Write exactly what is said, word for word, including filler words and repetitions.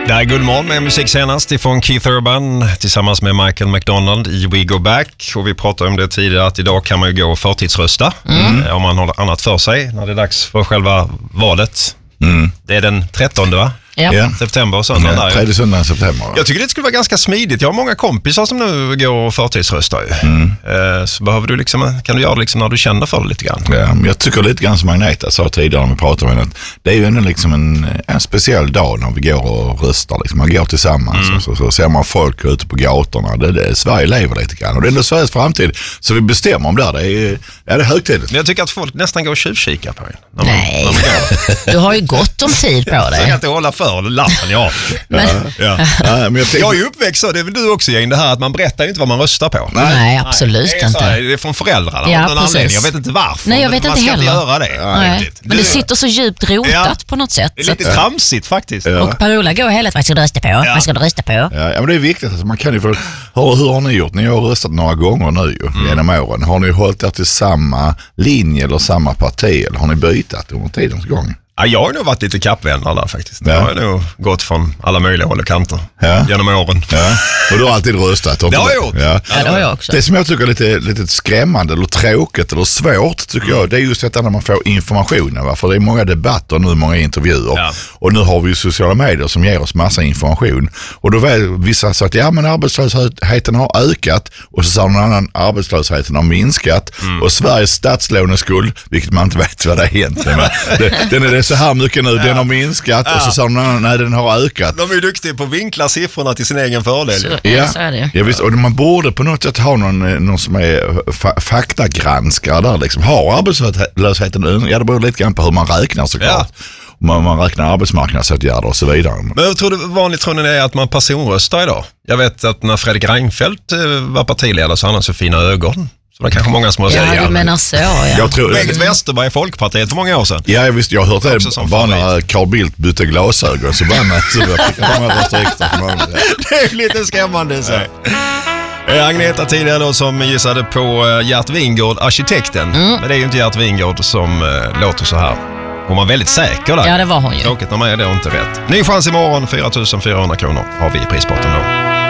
Det här är Guldmorgon med musik senast ifrån Keith Urban tillsammans med Michael McDonald i We Go Back. Och vi pratade om det tidigare att idag kan man ju gå och förtidsrösta mm. om man har annat för sig när det är dags för själva valet. Mm. Det är den trettonde va? Ja. Ja. September och söndag. Ja, tredje söndagen september. Jag tycker det skulle vara ganska smidigt. Jag har många kompisar som nu går och förtidsröstar ju. Mm. Så behöver du liksom, kan du göra det liksom när du känner för det lite grann. Ja, men jag tycker lite grann som Agneta sa tidigare när vi pratade om det. Det är ju ändå liksom en, en speciell dag när vi går och röstar. Liksom. Man går tillsammans mm. och så, så ser man folk ute på gatorna. Det, det, Sverige lever lite grann. Och det är ändå Sveriges framtid. Så vi bestämmer om det. Det är, ja, det är högtidligt. Jag tycker att folk nästan går och tjuvkikar på en. När man, Nej, när man går. Du har ju gott om tid på dig. Så jag kan inte hålla för lappen, ja. Men, ja. Ja, men jag, jag är ju uppväxt så, det är väl du också Jane, det här att man berättar ju inte vad man röstar på. Nej, Nej absolut Nej, det inte. Här, det är från föräldrarna ja, av någon anledning. Jag vet inte varför. Nej, jag vet man inte ska heller. inte göra det. Nej. Men det sitter så djupt rotat ja. på något sätt. Det är lite att... tramsigt faktiskt. Ja. Och Parola går hela tiden, vad ska du rösta på? Ja. Vad ska du rösta på? Ja, ja men det är viktigt. Alltså, man kan ju få, hur, hur har ni gjort? Ni har röstat några gånger nu ju, mm. genom åren. Har ni hållit er till samma linje eller samma parti? Eller har ni bytt under tidens gång? Ja, jag har nog varit lite kappvänner där faktiskt. Ja. Jag har nog gått från alla möjliga håll och kanter ja. genom åren. Ja. Och du har alltid röstat? Det har jag gjort. Ja. Ja, det har jag också. Det som jag tycker är lite, lite skrämmande eller tråkigt eller svårt tycker jag, det är just detta när man får informationen. Va? För det är många debatter nu, många intervjuer. Ja. Och nu har vi ju sociala medier som ger oss massa information. Och då var vissa sagt, ja men arbetslösheten har ökat. Och så sa någon annan, arbetslösheten har minskat. Mm. Och Sveriges statslåneskuld, vilket man inte vet vad det är egentligen. det, den är det så här mycket nu, ja. den har minskat. Ja. Och så sa någon annan, nej den har ökat. De är ju duktiga på att vinkla siffrorna till sin egen fördel. Så, ja, så är det. Ja, visst, och man borde på något sätt ha någon, någon som är fa- faktagranskare där liksom. Har arbetslösheten, ja det beror lite grann på hur man räknar såklart. Ja. Man, man räknar arbetsmarknadsåtgärder och så vidare. Men jag tror det vanligt tror ni det är att man personröstar idag? Jag vet att när Fredrik Reinfeldt var partiledare så hade han så fina ögon. Så det är kanske många som har sagt. Ja, du menar så, ja. Jag tror Bengt Westerberg i Folkpartiet för många år sedan. Ja, visst, jag har hört det bara när Carl Bildt bytte glasögon så var man så jag fick många röster extra för många. Det är lite skrämmande så. Ja. Agneta tidigare då som gissade på Gert Wingård, arkitekten. Mm. Men det är ju inte Gert Wingård som uh, låter så här. Hon var väldigt säker där. Ja, det var hon ju. Tråkigt när man är det och inte rätt. Ny chans imorgon, fyra tusen fyrahundra kronor har vi i prispotten då.